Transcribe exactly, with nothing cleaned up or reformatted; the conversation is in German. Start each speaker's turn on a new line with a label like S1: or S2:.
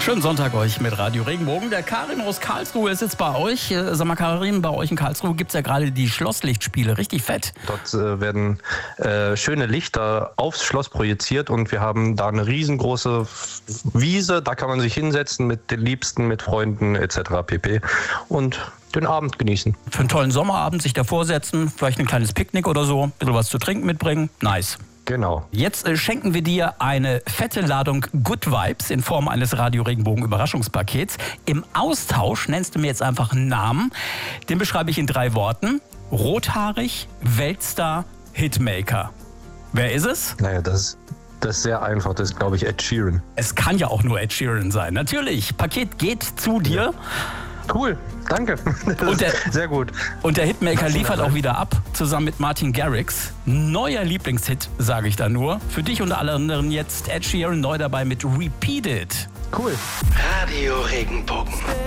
S1: Schönen Sonntag euch mit Radio Regenbogen. Der Karim aus Karlsruhe ist jetzt bei euch. Äh, sag mal, Karim, bei euch in Karlsruhe gibt es ja gerade die Schlosslichtspiele. Richtig fett.
S2: Dort äh, werden äh, schöne Lichter aufs Schloss projiziert und wir haben da eine riesengroße Wiese. Da kann man sich hinsetzen mit den Liebsten, mit Freunden et cetera pp. Und den Abend genießen.
S1: Für einen tollen Sommerabend sich davor setzen, vielleicht ein kleines Picknick oder so, ein bisschen was zu trinken mitbringen. Nice.
S2: Genau.
S1: Jetzt äh, schenken wir dir eine fette Ladung Good Vibes in Form eines Radio Regenbogen Überraschungspakets. Im Austausch nennst du mir jetzt einfach einen Namen. Den beschreibe ich in drei Worten. Rothaarig, Weltstar, Hitmaker. Wer ist es?
S2: Naja, das, das ist sehr einfach. Das ist, glaube ich, Ed Sheeran.
S1: Es kann ja auch nur Ed Sheeran sein. Natürlich, Paket geht zu dir.
S2: Ja. Cool, danke. Das
S1: und der,
S2: ist sehr gut.
S1: Und der Hitmaker liefert auch wieder ab, zusammen mit Martin Garrix. Neuer Lieblingshit, sage ich da nur. Für dich unter anderem jetzt Ed Sheeran neu dabei mit Repeat It.
S2: Cool.
S3: Radio Regenbogen.